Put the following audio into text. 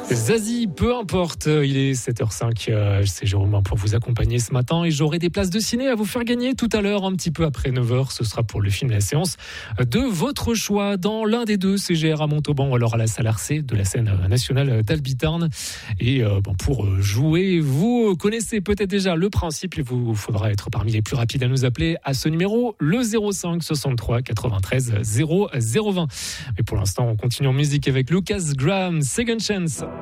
Zazie, peu importe, il est 7h05, c'est Jérôme pour vous accompagner ce matin et j'aurai des places de ciné à vous faire gagner tout à l'heure, un petit peu après 9h, ce sera pour le film La Séance de votre choix dans l'un des deux CGR à Montauban ou alors à la salle Arcé de la scène nationale d'Albitarn. Et pour jouer, vous connaissez peut-être déjà le principe, il vous faudra être parmi les plus rapides à nous appeler à ce numéro, le 05 63 93 00 20. Mais pour l'instant, on continue en musique avec Lucas Graham, Second Chance.